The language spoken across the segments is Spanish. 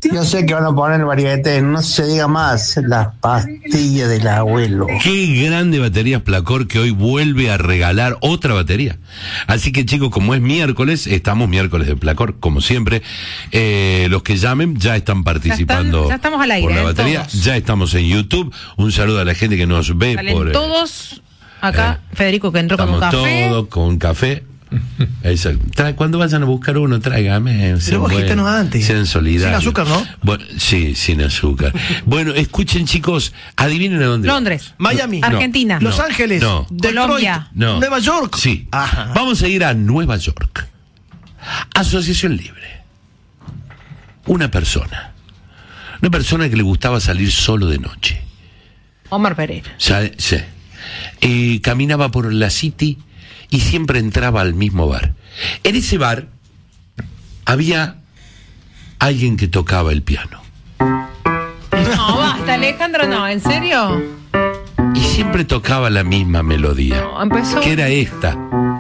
Yo sé que van a poner variedades, no se diga más, las pastillas del abuelo. Qué grande Baterías Placor, que hoy vuelve a regalar otra batería. Así que chicos, como es miércoles, estamos miércoles de Placor, como siempre. Los que llamen ya están participando. Ya estamos al aire, por la batería. todos. Ya estamos en YouTube. Un saludo a la gente que nos ve. Salen todos acá. Federico que entró con un café. Todos con un café. Cuando vayan a buscar uno, tráigame. Pero vos gítanos antes. Sean solidarios. Sin azúcar, ¿no? Bueno, sí, sin azúcar. Bueno, escuchen chicos, adivinen a dónde. Londres. Miami. Argentina. Los Ángeles. No. Detroit, Colombia. No. Nueva York. Sí. Ajá. Vamos a ir a Nueva York. Asociación Libre. Una persona que le gustaba salir solo de noche. Omar Pereira. Sí. Caminaba por la City y siempre entraba al mismo bar. En ese bar había alguien que tocaba el piano. No, basta, Alejandro, no, ¿en serio? Y siempre tocaba la misma melodía. No, empezó. Que era esta.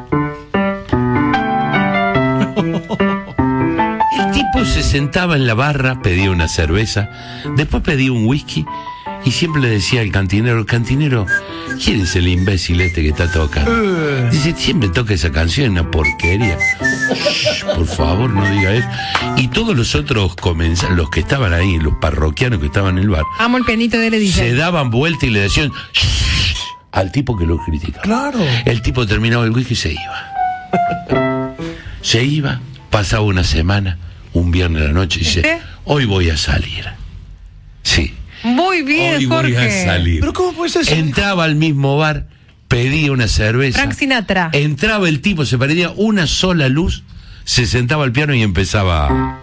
El tipo se sentaba en la barra, pedía una cerveza, después pedía un whisky y siempre le decía al cantinero, ¿quién es el imbécil este que está tocando? Dice, siempre toca esa canción, una porquería. Por favor, no diga eso. Y todos los otros los que estaban ahí, los parroquianos que estaban en el bar, Amo el pianito de él, dice. se daban vuelta y le decían al tipo que lo criticaba. Claro. El tipo terminaba el whisky y se iba. Se iba, pasaba una semana, un viernes a la noche y dice, hoy voy a salir. Sí. Muy bien, Hoy Jorge. voy a salir. ¿Pero cómo puede ser eso? Entraba al mismo bar, pedía una cerveza. Frank Sinatra. Entraba el tipo, se prendía una sola luz, se sentaba al piano y empezaba.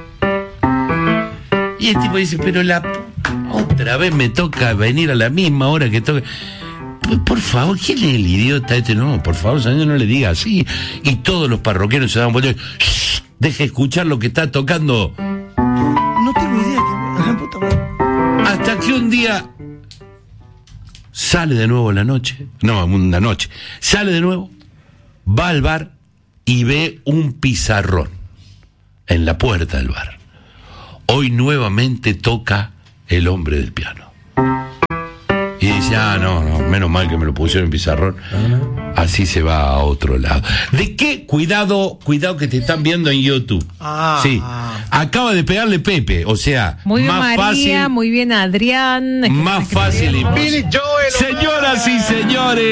Y el tipo dice, pero otra vez me toca venir a la misma hora que toca. Por favor, ¿quién es el idiota este? No, por favor, señor, no le diga así. Y todos los parroquianos se daban vuelta. Deje escuchar lo que está tocando. No tengo idea. Puta madre. Hasta que un día sale de nuevo una noche, sale de nuevo, va al bar y ve un pizarrón en la puerta del bar. Hoy nuevamente toca el hombre del piano. Y dice, no, menos mal que me lo pusieron en pizarrón. Así se va a otro lado. ¿De qué? Cuidado que te están viendo en YouTube. Sí. Acaba de pegarle Pepe, o sea, Muy bien, más María, fácil. muy bien, Adrián. Más fácil. Señoras y señores.